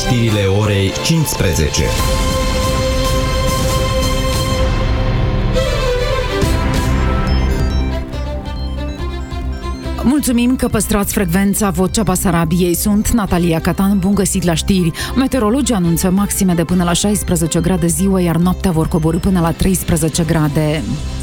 știrile orei 15. Mulțumim că păstrați frecvența Vocea Basarabiei. Sunt Natalia Catan, bun găsit la știri. Meteorologii anunță maxime de până la 16 grade ziua, iar noaptea vor coborî până la 13 grade.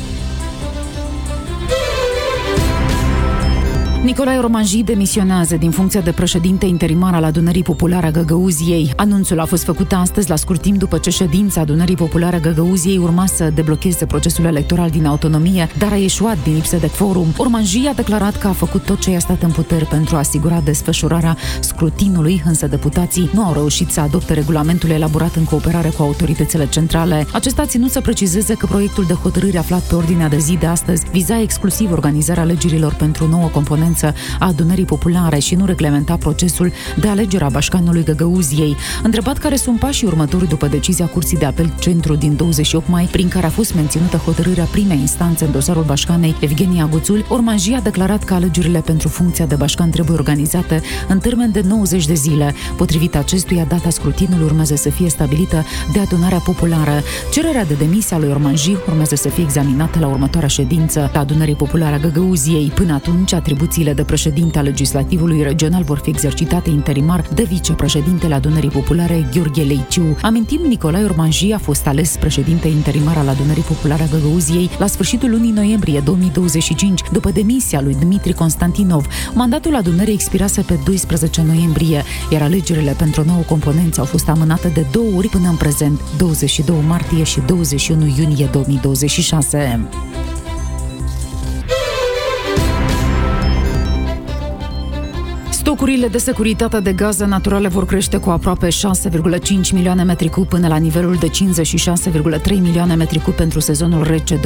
Nicolae Romanji demisionează din funcția de președinte interimar al Adunării Populare a Găgăuziei. Anunțul a fost făcut astăzi, la scurt timp după ce ședința Adunării Populare a Găgăuziei urma să deblocheze procesul electoral din autonomie, dar a ieșuat din lipsă de quorum. Romanji a declarat că a făcut tot ce i-a stat în puteri pentru a asigura desfășurarea scrutinului, însă deputații nu au reușit să adopte regulamentul elaborat în cooperare cu autoritățile centrale. Acesta a ținut să precizeze că proiectul de hotărâre aflat pe ordinea de zi de astăzi viza exclusiv organizarea alegerilor pentru o nouă componență a Adunării Populare și nu reglementa procesul de alegere a Bașcanului Găgăuziei. Întrebat care sunt pașii următori după decizia Curții de Apel Centru din 28 mai, prin care a fost menținută hotărârea primei instanțe în dosarul Bașcanei Evgenia Guțul, Romanji a declarat că alegerile pentru funcția de bașcan trebuie organizate în termen de 90 de zile. Potrivit acestuia, data scrutinului urmează să fie stabilită de Adunarea Populară. Cererea de demisie a lui Romanji urmează să fie examinată la următoarea ședință a Adunării Populare a Găgăuziei. Până atunci, atribuțiile de președinte al Legislativului Regional vor fi exercitate interimar de vicepreședintele Adunării Populare, Gheorghe Leiciu. Amintim, Nicolae Romanji a fost ales președinte interimar al Adunării Populare a Găgăuziei la sfârșitul lunii noiembrie 2025, după demisia lui Dmitri Constantinov. Mandatul adunării expirase pe 12 noiembrie, iar alegerile pentru o nouă componență au fost amânate de 2 ori până în prezent, 22 martie și 21 iunie 2026. Stocurile de securitate de gaze naturale vor crește cu aproape 6,5 milioane metri cub până la nivelul de 56,3 milioane metri cub pentru sezonul rece 2026-2027.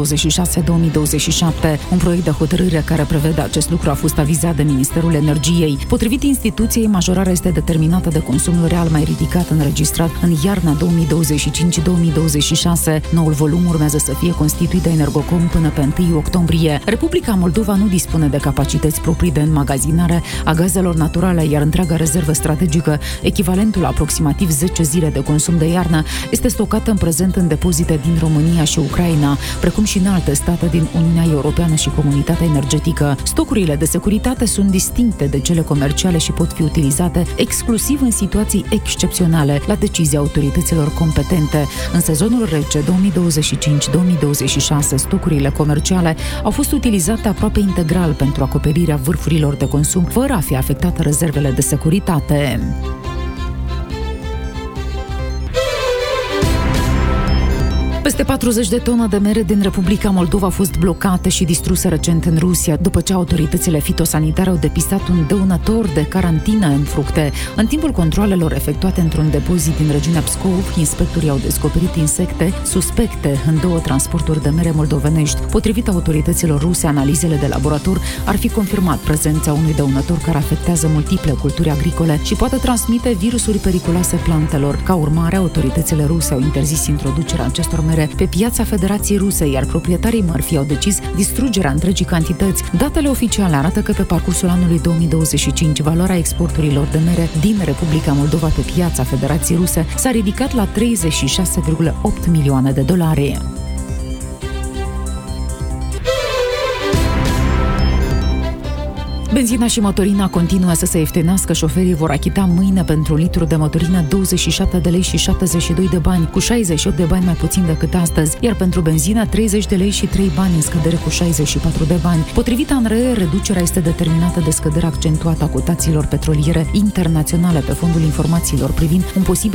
Un proiect de hotărâre care prevede acest lucru a fost avizat de Ministerul Energiei. Potrivit instituției, majorarea este determinată de consumul real mai ridicat înregistrat în iarna 2025-2026. Noul volum urmează să fie constituit de Energocom până pe 1 octombrie. Republica Moldova nu dispune de capacități proprii de înmagazinare a gazelor naturale, iar întreaga rezervă strategică, echivalentul la aproximativ 10 zile de consum de iarnă, este stocată în prezent în depozite din România și Ucraina, precum și în alte state din Uniunea Europeană și Comunitatea Energetică. Stocurile de securitate sunt distincte de cele comerciale și pot fi utilizate exclusiv în situații excepționale, la decizia autorităților competente. În sezonul rece 2025-2026, stocurile comerciale au fost utilizate aproape integral pentru acoperirea vârfurilor de consum, fără a fi afectate rezervele de securitate. Peste 40 de tone de mere din Republica Moldova au fost blocate și distruse recent în Rusia, după ce autoritățile fitosanitare au depistat un dăunător de carantină în fructe. În timpul controalelor efectuate într-un depozit din regiunea Pskov, inspectorii au descoperit insecte suspecte în 2 transporturi de mere moldovenești. Potrivit autorităților ruse, analizele de laborator ar fi confirmat prezența unui dăunător care afectează multiple culturi agricole și poate transmite virusuri periculoase plantelor. Ca urmare, autoritățile ruse au interzis introducerea acestor mere pe piața Federației Ruse, iar proprietarii mărfii au decis distrugerea întregii cantități. Datele oficiale arată că pe parcursul anului 2025, valoarea exporturilor de mere din Republica Moldova pe piața Federației Ruse s-a ridicat la 36,8 milioane de dolari. Benzina și motorina continuă să se ieftinească. Șoferii vor achita mâine pentru un litru de motorină 27 de lei și 72 de bani, cu 68 de bani mai puțin decât astăzi, iar pentru benzină 30 de lei și 3 bani, în scădere cu 64 de bani. Potrivit ANRE, reducerea este determinată de scăderea accentuată a cotațiilor petroliere internaționale pe fondul informațiilor privind un posibil